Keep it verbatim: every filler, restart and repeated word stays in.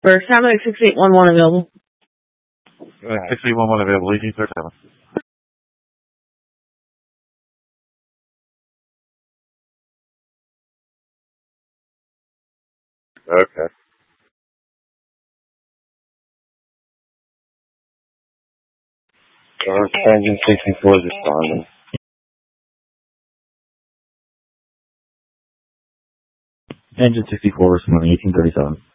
For Satellite six eight one one available. Uh, six eight one one available, eighteen thirty-seven. Okay. Uh, engine sixty-four is responding. Engine sixty-four responding, eighteen thirty-seven.